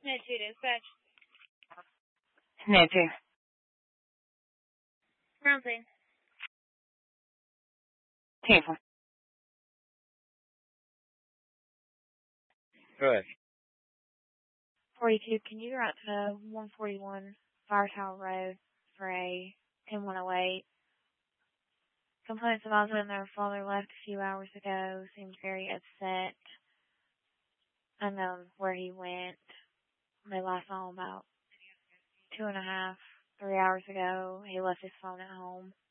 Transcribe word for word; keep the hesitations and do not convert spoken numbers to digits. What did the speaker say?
No, two dispatch. Nancy. Something. Careful. Go ahead. forty-two, can you go out to one forty-one Fire Tower Road for a ten one oh eight? Complaints about when their father left a few hours ago. Seemed very upset. Unknown where he went. They last saw him about two and a half, three hours ago. He left his phone at home.